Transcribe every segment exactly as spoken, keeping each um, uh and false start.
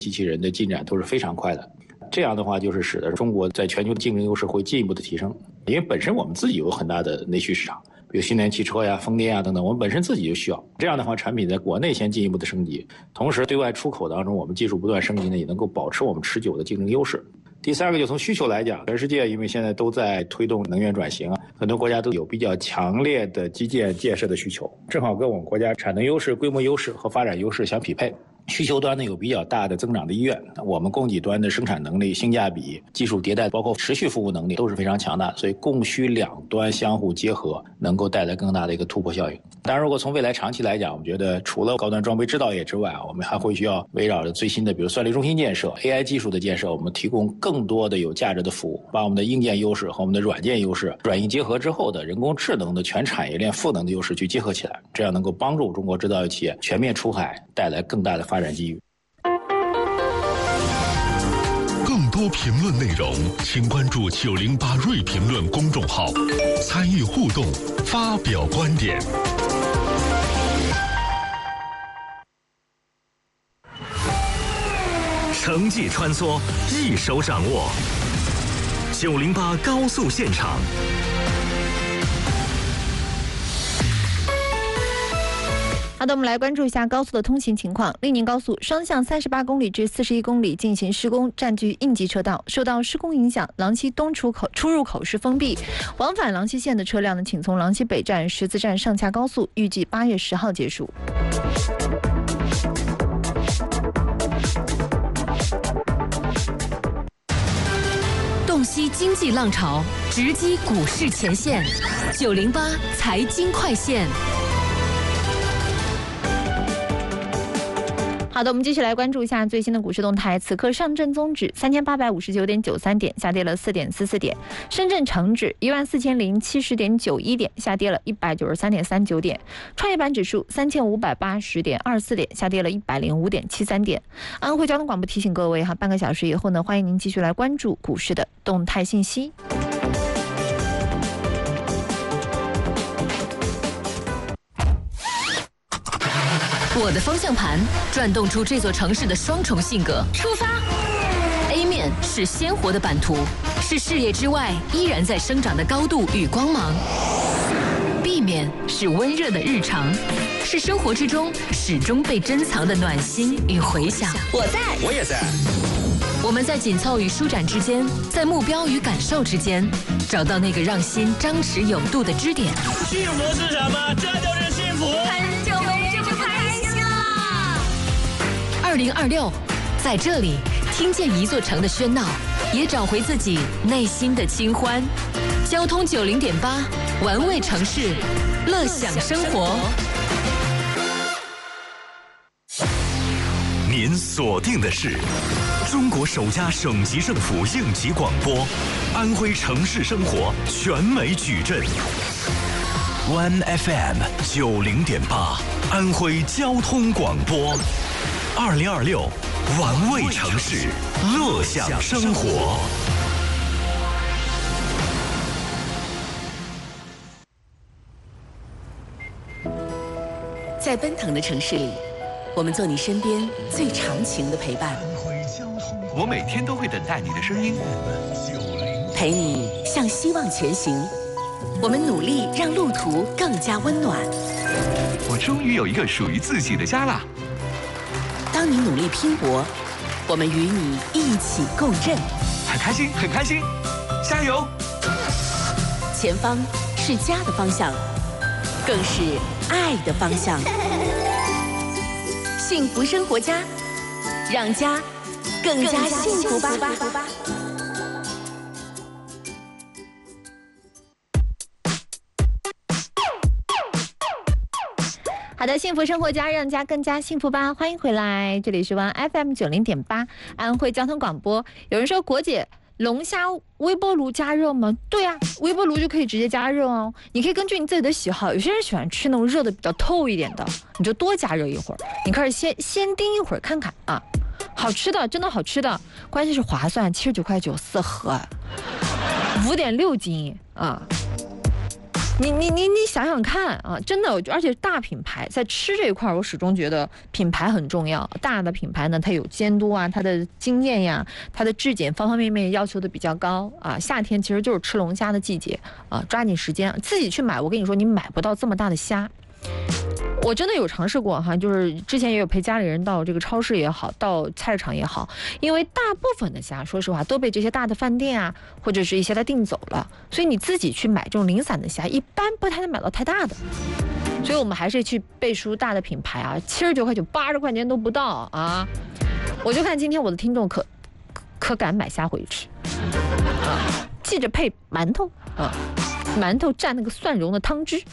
机器人的进展都是非常快的。这样的话，就是使得中国在全球的竞争优势会进一步的提升。因为本身我们自己有很大的内需市场，比如新能源汽车呀、风电呀等等，我们本身自己就需要。这样的话，产品在国内先进一步的升级，同时对外出口当中，我们技术不断升级呢，也能够保持我们持久的竞争优势。第三个，就从需求来讲，全世界因为现在都在推动能源转型啊，很多国家都有比较强烈的基建建设的需求，正好跟我们国家产能优势、规模优势和发展优势相匹配。需求端呢有比较大的增长的意愿，我们供给端的生产能力、性价比、技术迭代，包括持续服务能力都是非常强大，所以供需两端相互结合，能够带来更大的一个突破效应。当然，如果从未来长期来讲，我们觉得除了高端装备制造业之外，我们还会需要围绕着最新的，比如算力中心建设、A I 技术的建设，我们提供更多的有价值的服务，把我们的硬件优势和我们的软件优势转移结合之后的人工智能的全产业链赋能的优势去结合起来，这样能够帮助中国制造业企业全面出海，带来更大的发展机遇。 更多评论内容，请关注九零八锐评论公众号，参与互动，发表观点。 城际穿梭，一手掌握。九零八高速现场。 好的，我们来关注一下高速的通行情况。历宁高速双向三十八公里至四十一公里进行施工，占据应急车道。受到施工影响，郎溪东出口出入口是封闭。往返郎溪线的车辆呢，请从郎溪北站、十字站上下高速，预计八月十号结束。 洞悉经济浪潮，直击股市前线。九零八财经快线。 好的，我们继续来关注一下最新的股市动态。此刻上证综指三千八百五十九点九三点，下跌了四点四四点；深圳成指一万四千零七十点九一点，下跌了一百九十三点三九点；创业板指数三千五百八十点二四点，下跌了一百零五点七三点。安徽交通广播提醒各位哈，半个小时以后呢，欢迎您继续来关注股市的动态信息。 我的方向盘转动出这座城市的双重性格。出发 A 面是鲜活的版图，是视野之外依然在生长的高度与光芒。 B 面是温热的日常，是生活之中始终被珍藏的暖心与回响。 我在， 我也在。 我们在紧凑与舒展之间，在目标与感受之间，找到那个让心张弛有度的支点。 幸福是什么？这就是幸福。 很久没这么开心了。 二零二六，在这里听见一座城的喧闹，也找回自己内心的清欢。交通九零点八，玩味城市，乐享生活。 您锁定的是中国首家省级政府应急广播，安徽城市生活全美矩阵 ，One F M 九零点八，安徽交通广播，二零二六，玩味城市，乐享生活。 在奔腾的城市里，我们做你身边最长情的陪伴。 我每天都会等待你的声音， 陪你向希望前行。我们努力让路途更加温暖。 我终于有一个属于自己的家啦。 当你努力拼搏，我们与你一起共振。 很开心，很开心，加油！ 前方是家的方向，更是爱的方向。幸福生活家，让家更加幸福吧。 好的，幸福生活家，让家更加幸福吧。欢迎回来，这里是One F M 九零点八，安徽交通广播。有人说国姐，龙虾微波炉加热吗？对啊，微波炉就可以直接加热哦。你可以根据你自己的喜好，有些人喜欢吃那种热的比较透一点的，你就多加热一会儿。你可以先先叮一会儿看看啊，好吃的，真的好吃的，关键是划算，七十九块九四盒，五点六斤啊。 你你你你想想看啊，真的，而且大品牌在吃这一块，我始终觉得品牌很重要。大的品牌呢，它有监督啊，它的经验呀，它的质检方方面面要求的比较高啊。夏天其实就是吃龙虾的季节啊，抓紧时间自己去买。我跟你说，你买不到这么大的虾。我真的有尝试过哈，就是之前也有陪家里人到这个超市也好，到菜市场也好，因为大部分的虾，说实话都被这些大的饭店啊，或者是一些他订走了，所以你自己去买这种零散的虾，一般不太能买到太大的。所以我们还是去背书大的品牌啊，七十九块九、八十块钱都不到啊。我就看今天我的听众可可敢买虾回去吃啊，记着配馒头啊，馒头蘸那个蒜蓉的汤汁。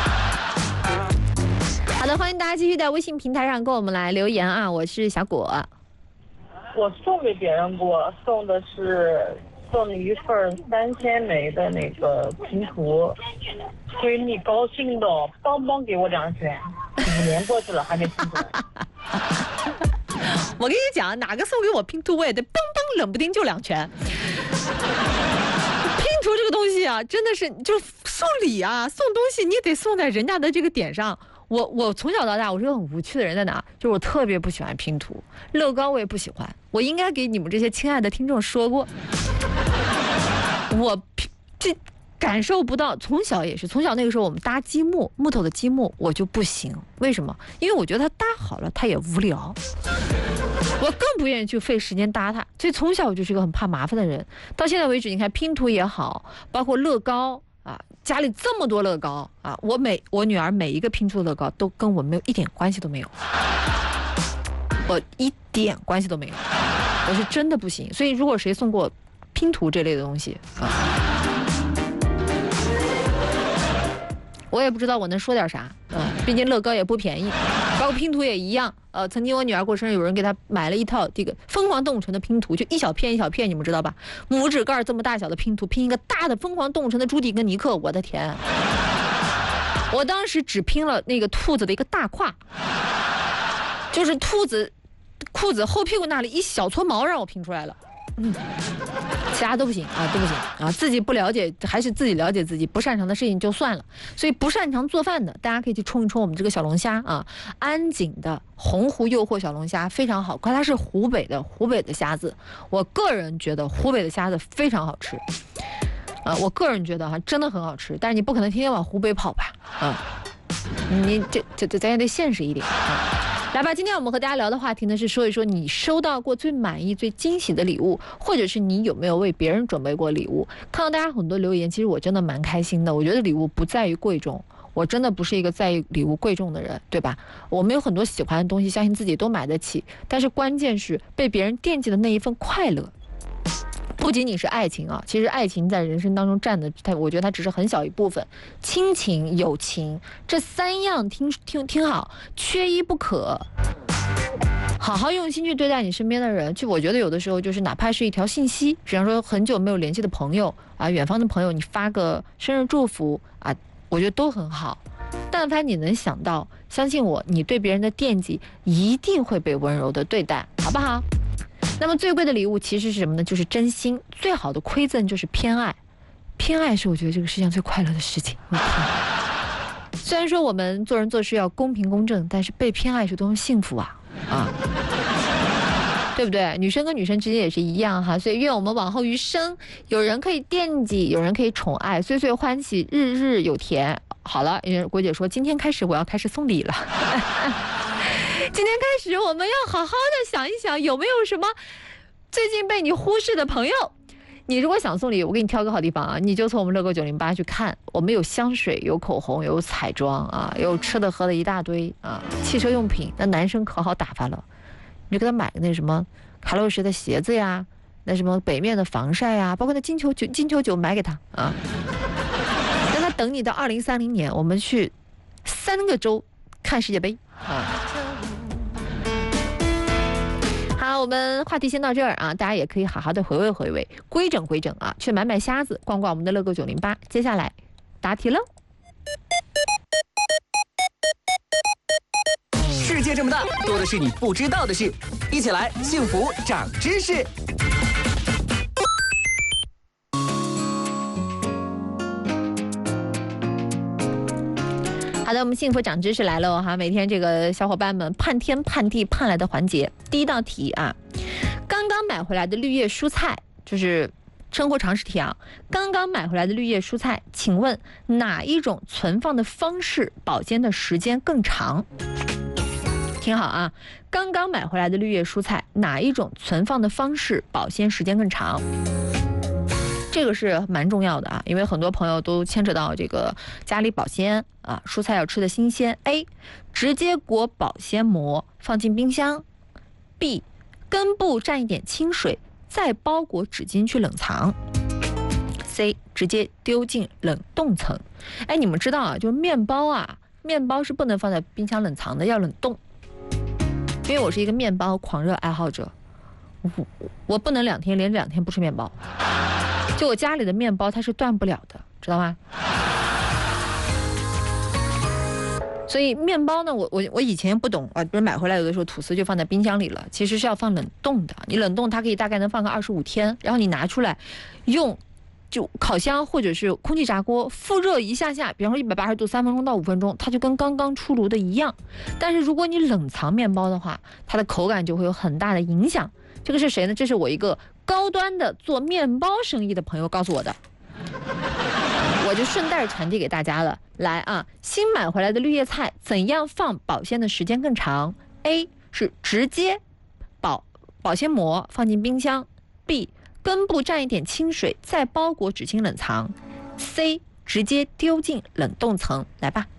好的，欢迎大家继续在微信平台上跟我们来留言啊！我是小果。 我送给别人过，送的是送你一份三千枚的那个拼图，闺蜜高兴的邦邦给我两拳，五年过去了还没拼出来。 我跟你讲，哪个送给我拼图，我也得邦邦冷不丁就两拳。拼图这个东西啊，真的是就送礼啊，送东西你得送在人家的这个点上。我我从小到大我是个很无趣的人，在哪？就是我特别不喜欢拼图，乐高我也不喜欢。我应该给你们这些亲爱的听众说过，我这感受不到。从小也是，从小那个时候我们搭积木，木头的积木我就不行。为什么？因为我觉得它搭好了它也无聊，我更不愿意去费时间搭它。所以从小我就是一个很怕麻烦的人。到现在为止，你看拼图也好，包括乐高。啊，家里这么多乐高啊，我每我女儿每一个拼出的乐高都跟我没有一点关系都没有，我一点关系都没有，我是真的不行。所以如果谁送过拼图这类的东西啊，我也不知道我能说点啥。嗯、呃，毕竟乐高也不便宜，包括拼图也一样。呃，曾经我女儿过生日，有人给她买了一套这个疯狂动物城的拼图，就一小片一小片，你们知道吧？拇指盖这么大小的拼图，拼一个大的疯狂动物城的朱迪跟尼克，我的天！我当时只拼了那个兔子的一个大胯，就是兔子裤子后屁股那里一小撮毛让我拼出来了。嗯，其他都不行啊，都不行啊！自己不了解，还是自己了解自己，不擅长的事情就算了。所以不擅长做饭的，大家可以去冲一冲我们这个小龙虾啊，安井的洪湖诱惑小龙虾非常好，可它是湖北的湖北的虾子，我个人觉得湖北的虾子非常好吃，啊，我个人觉得哈、啊、真的很好吃，但是你不可能天天往湖北跑吧，啊，你这这这咱也得现实一点啊。来吧，今天我们和大家聊的话题呢是说一说你收到过最满意、最惊喜的礼物，或者是你有没有为别人准备过礼物。看到大家很多留言，其实我真的蛮开心的。我觉得礼物不在于贵重，我真的不是一个在意礼物贵重的人，对吧？我们有很多喜欢的东西，相信自己都买得起，但是关键是被别人惦记的那一份快乐。不仅仅是爱情啊，其实爱情在人生当中占的，它我觉得它只是很小一部分。亲情、友情这三样听听听好，缺一不可。好好用心去对待你身边的人，就我觉得有的时候就是哪怕是一条信息，比方说很久没有联系的朋友啊，远方的朋友，你发个生日祝福啊，我觉得都很好。但凡你能想到，相信我，你对别人的惦记一定会被温柔的对待，好不好？那么最贵的礼物其实是什么呢？就是真心。最好的馈赠就是偏爱，偏爱是我觉得这个世界上最快乐的事情。虽然说我们做人做事要公平公正，但是被偏爱是多么幸福啊啊！对不对？女生跟女生之间也是一样哈，所以愿我们往后余生，有人可以惦记，有人可以宠爱，岁岁欢喜，日日有甜。好了，因为郭姐说今天开始我要开始送礼了。今天开始我们要好好的想一想，有没有什么最近被你忽视的朋友。你如果想送礼，我给你挑个好地方啊，你就从我们乐购九零八去看，我们有香水，有口红，有彩妆啊，有吃的喝的一大堆啊，汽车用品，那男生可好打发了，你就给他买个那什么卡洛什的鞋子呀，那什么北面的防晒呀，包括那金球酒金球酒买给他啊，让他等你到二零三零年，我们去三个州看世界杯啊。好，我们话题先到这儿啊，大家也可以好好的回味回味，规整规整啊，去买买虾子，逛逛我们的乐购九零八。接下来答题喽。 世界这么大，多的是你不知道的事，一起来幸福长知识。 好的，我们幸福长知识来了哈！每天这个小伙伴们盼天盼地盼来的环节，第一道题啊，刚刚买回来的绿叶蔬菜，就是生活常识题啊。刚刚买回来的绿叶蔬菜，请问哪一种存放的方式保鲜的时间更长？听好啊，刚刚买回来的绿叶蔬菜，哪一种存放的方式保鲜时间更长？这个是蛮重要的啊，因为很多朋友都牵扯到这个家里保鲜啊，蔬菜要吃的新鲜。A. 直接裹保鲜膜放进冰箱。B. 根部蘸一点清水，再包裹纸巾去冷藏。C. 直接丢进冷冻层。哎，你们知道啊，就是面包啊，面包是不能放在冰箱冷藏的，要冷冻。因为我是一个面包狂热爱好者，我我不能两天连着两天不吃面包。就我家里的面包它是断不了的，知道吗？所以面包呢，我我我以前不懂啊，比如买回来有的时候吐司就放在冰箱里了，其实是要放冷冻的。你冷冻它可以大概能放个二十五天，然后你拿出来用就烤箱或者是空气炸锅复热一下下，比方说一百八十度三分钟到五分钟，它就跟刚刚出炉的一样。但是如果你冷藏面包的话，它的口感就会有很大的影响。这个是谁呢？这是我一个高端的做面包生意的朋友告诉我的，我就顺带传递给大家了。来啊，新买回来的绿叶菜怎样放保鲜的时间更长？ A 是直接保保鲜膜放进冰箱。 B 根部蘸一点清水，再包裹纸巾冷藏。 C 直接丢进冷冻层。来吧。